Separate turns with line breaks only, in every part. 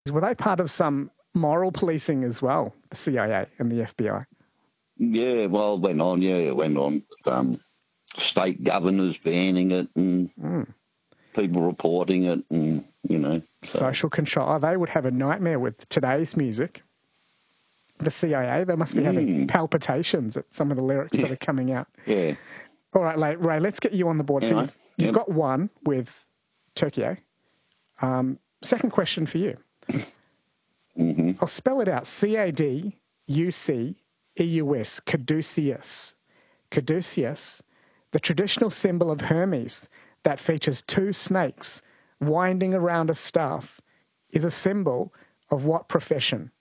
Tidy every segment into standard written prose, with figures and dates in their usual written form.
Were they part of some moral policing as well, the CIA and the FBI?
Yeah, well, it went on. Yeah, it went on. State governors banning it and people reporting it and, you know. So.
Social control. Oh, they would have a nightmare with today's music. The CIA, they must be having palpitations at some of the lyrics that are coming out.
Yeah.
All right, Ray, let's get you on the board. So you've got one with Tokyo. Second question for you. I'll spell it out. C-A-D-U-C-E-U-S, caduceus. Caduceus, the traditional symbol of Hermes that features two snakes winding around a staff, is a symbol of what profession?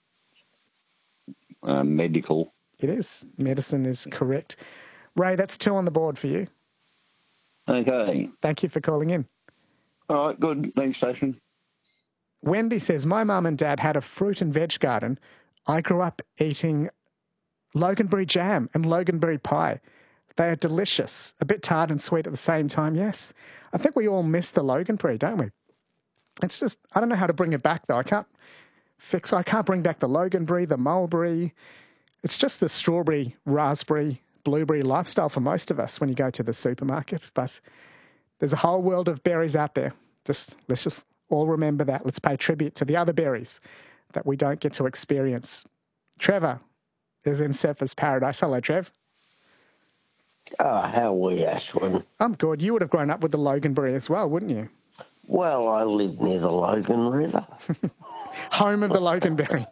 Medical.
It is. Medicine is correct. Ray, that's 2 on the board for you.
Okay.
Thank you for calling in.
All right, good. Thanks, Station.
Wendy says, my mum and dad had a fruit and veg garden. I grew up eating loganberry jam and loganberry pie. They are delicious, a bit tart and sweet at the same time, yes. I think we all miss the loganberry, don't we? It's just, I don't know how to bring it back, though. I can't bring back the loganberry, the mulberry. It's just the strawberry, raspberry, blueberry lifestyle for most of us when you go to the supermarket. But there's a whole world of berries out there. Let's just all remember that. Let's pay tribute to the other berries that we don't get to experience. Trevor is in Surfers Paradise. Hello, Trev.
Oh, how are we, Ashwin?
I'm good. You would have grown up with the loganberry as well, wouldn't you?
Well, I live near the Logan River.
Home of the loganberry.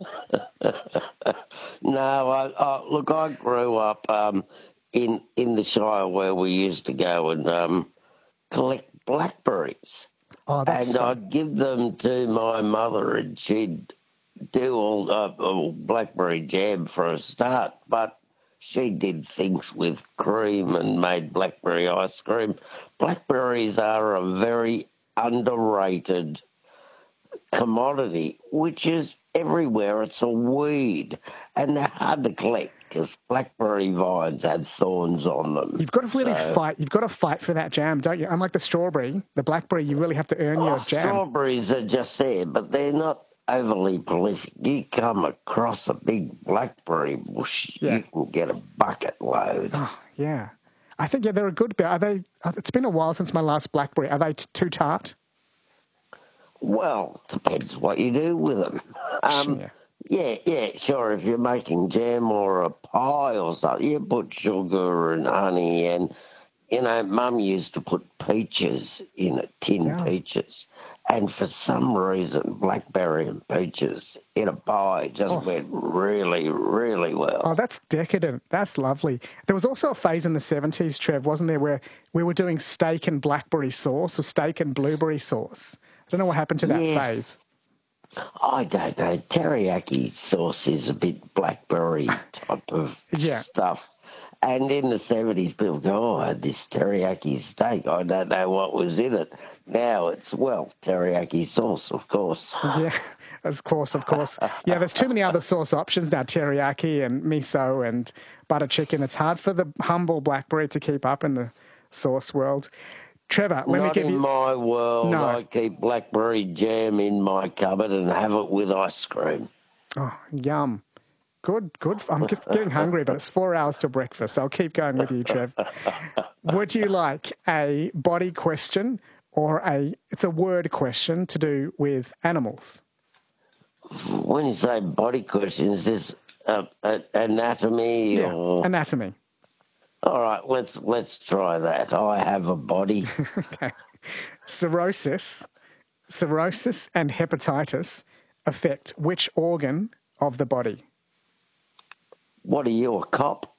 No, look, I grew up in the Shire where we used to go and collect blackberries.
Oh, that's fun.
I'd give them to my mother and she'd do all blackberry jam for a start, but she did things with cream and made blackberry ice cream. Blackberries are a very underrated commodity, which is everywhere. It's a weed, and they're hard to collect because blackberry vines have thorns on them.
You've got to really fight. You've got to fight for that jam, don't you? Unlike the strawberry, the blackberry, you really have to earn your jam.
Strawberries are just there, but they're not overly prolific. You come across a big blackberry bush, you can get a bucket load.
Oh, yeah. I think, they're a good bit. Are they? It's been a while since my last blackberry. Are they too tart?
Well, depends what you do with them. Yeah, sure. If you're making jam or a pie or something, you put sugar and honey and, Mum used to put peaches in it, peaches. And for some reason, blackberry and peaches in a pie just went really, really well.
Oh, that's decadent. That's lovely. There was also a phase in the 70s, Trev, wasn't there, where we were doing steak and blackberry sauce or steak and blueberry sauce. I don't know what happened to that phase.
I don't know. Teriyaki sauce is a bit blackberry type of stuff. And in the 70s, people go, I had this teriyaki steak. I don't know what was in it. Now it's, teriyaki sauce, of course.
Yeah, of course. Yeah, there's too many other sauce options now, teriyaki and miso and butter chicken. It's hard for the humble blackberry to keep up in the sauce world. Trevor, let me give you...
Not in my world.
No.
I keep blackberry jam in my cupboard and have it with ice cream.
Oh, yum. Good. I'm getting hungry, but it's 4 hours till breakfast. I'll keep going with you, Trev. Would you like a body question or it's a word question to do with animals?
When you say body question, is this anatomy?
Yeah,
or...
anatomy.
All right, let's try that. I have a body.
Okay. Cirrhosis and hepatitis affect which organ of the body?
What are you, a cop?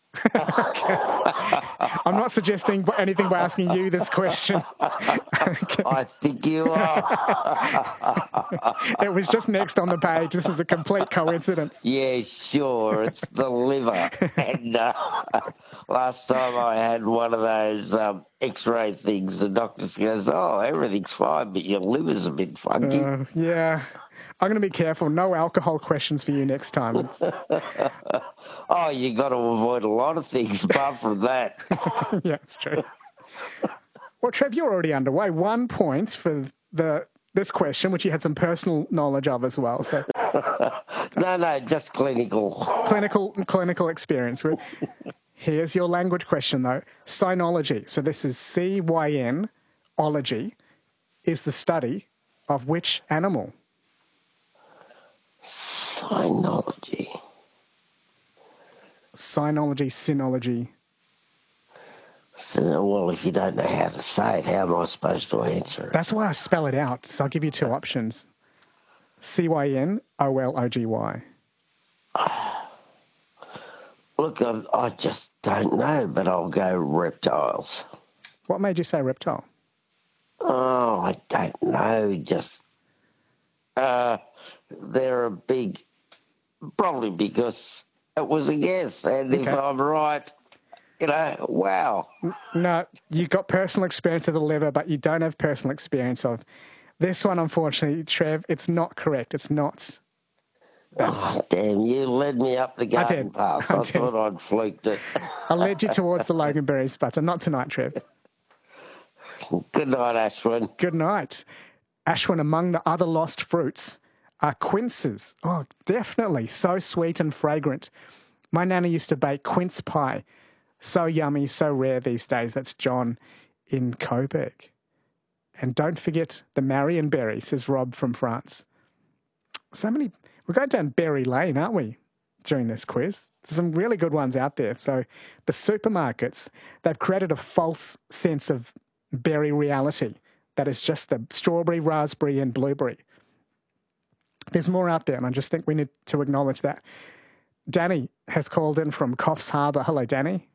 I'm not suggesting anything by asking you this question. Okay.
I think you are.
It was just next on the page. This is a complete coincidence.
Yeah, sure. It's the liver. And last time I had one of those X-ray things, the doctor goes, "Oh, everything's fine, but your liver's a bit funky."
Yeah. I'm going to be careful. No alcohol questions for you next time.
Oh, you got to avoid a lot of things apart from that.
Yeah, it's true. Well, Trev, you're already underway. 1 point for the this question, which you had some personal knowledge of as well. So
No, just clinical.
clinical experience. Here's your language question, though. Cynology. So this is CYN, ology, is the study of which animal?
Cynology.
Synology.
So, well, if you don't know how to say it, how am I supposed to answer it?
That's why I spell it out. So I'll give you two options. CYNOLOGY.
Look, I just don't know, but I'll go reptiles.
What made you say reptile?
Oh, I don't know. Just they're a big, probably because it was a guess, and if I'm right, wow.
No, you got personal experience of the liver, but you don't have personal experience of this one. Unfortunately, Trev, it's not correct. It's not.
Oh, damn, you led me up the garden path. I thought I'd fluked it.
I led you towards the loganberry sputter. Not tonight, Trev.
Good night, Ashwin.
Good night. Ashwin, among the other lost fruits are quinces. Oh, definitely. So sweet and fragrant. My nana used to bake quince pie. So yummy, so rare these days. That's John in Coburg. And don't forget the Marionberry, says Rob from France. So many... We're going down berry lane, aren't we, during this quiz? There's some really good ones out there. So the supermarkets, they've created a false sense of berry reality that is just the strawberry, raspberry and blueberry. There's more out there, and I just think we need to acknowledge that. Danny has called in from Coffs Harbour. Hello, Danny.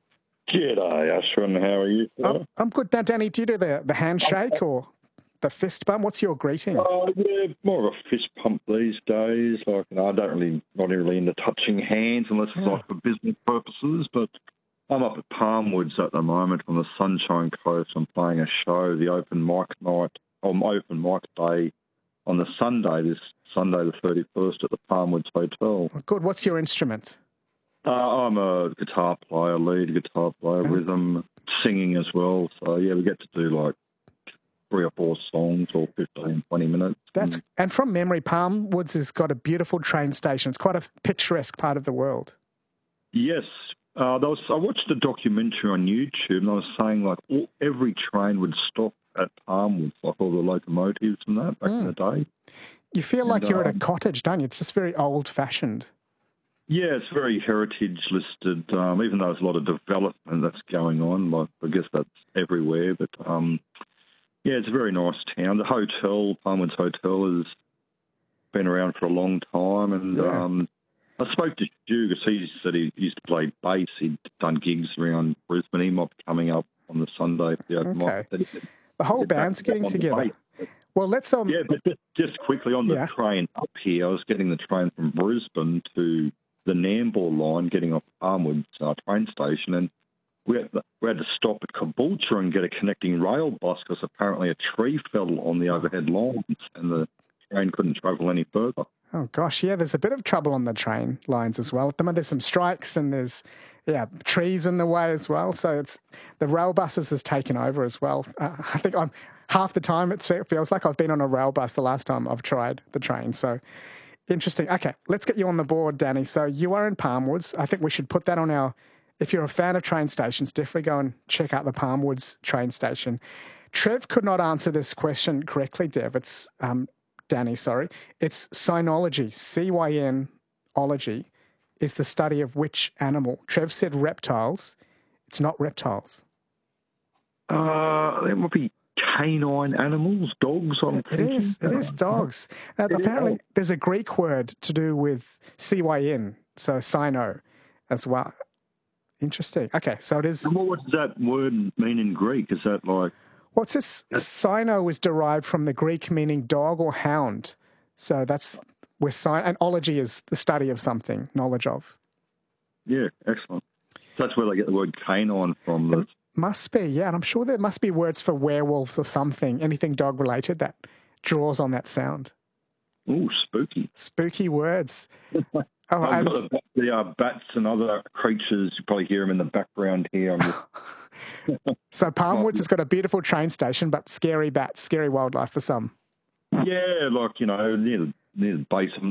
G'day, Ashwin. How are you?
I'm good. Now, Danny, do you do the handshake or the fist bump? What's your greeting?
Yeah, more of a fist pump these days. Like, not really into touching hands unless it's like for business purposes. But I'm up at Palmwoods at the moment on the Sunshine Coast. I'm playing a show, the open mic night, open mic day on the this Sunday the 31st at the Palmwoods Hotel.
Oh, good. What's your instrument?
I'm a guitar player, lead guitar player, rhythm, singing as well. So, yeah, we get to do like 3 or 4 songs or 15, 20 minutes.
And from memory, Palmwoods has got a beautiful train station. It's quite a picturesque part of the world.
Yes. I watched a documentary on YouTube, and I was saying, like, every train would stop at Palmwoods, like all the locomotives and that back in the day.
You feel like you're at a cottage, don't you? It's just very old-fashioned.
Yeah, it's very heritage listed, even though there's a lot of development that's going on. Like, I guess that's everywhere, but... yeah, it's a very nice town. The hotel, Palmwoods Hotel, has been around for a long time. And I spoke to Stu because he said he used to play bass. He'd done gigs around Brisbane. He might be coming up on the Sunday.
The whole band's getting together. Well, let's...
yeah, but just quickly on the train up here, I was getting the train from Brisbane to the Nambour line, getting off Palmwoods train station, and we had to stop at Caboolture and get a connecting rail bus because apparently a tree fell on the overhead lines and the train couldn't travel any further.
Oh, gosh, yeah, there's a bit of trouble on the train lines as well. At the moment, there's some strikes and there's, trees in the way as well. So it's the rail buses has taken over as well. I think half the time it feels like I've been on a rail bus the last time I've tried the train. So interesting. Okay, let's get you on the board, Danny. So you are in Palmwoods. I think we should put that on our... If you're a fan of train stations, definitely go and check out the Palmwoods train station. Trev could not answer this question correctly, Dev. It's Danny, sorry. It's cynology, CYN-ology, is the study of which animal? Trev said reptiles. It's not reptiles.
It might be canine animals, dogs,
It is dogs. Apparently, there's a Greek word to do with CYN, so cyno as well. Interesting. Okay, so it is...
And what does that word mean in Greek? Is that like...
What's this? Cyno is derived from the Greek meaning dog or hound. So that's where and ology is the study of something, knowledge of.
Yeah, excellent. So that's where they get the word canine from.
It must be, yeah. And I'm sure there must be words for werewolves or something, anything dog-related that draws on that sound.
Ooh, spooky.
Spooky words.
The bats and other creatures, you probably hear them in the background here.
So Palmwoods has got a beautiful train station, but scary bats, scary wildlife for some.
Yeah, like, near the base of